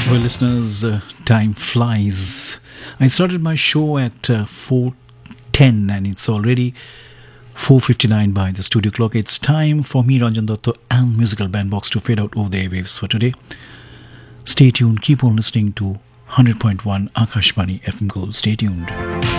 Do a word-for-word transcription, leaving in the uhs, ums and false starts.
Well, listeners, uh, time flies. I started my show at uh, four ten and it's already four fifty-nine by the studio clock. It's time for me, Ranjan Dotto, and Musical Bandbox to fade out over the airwaves for today. Stay tuned. Keep on listening to one hundred point one Akashvani F M Gold. Stay tuned.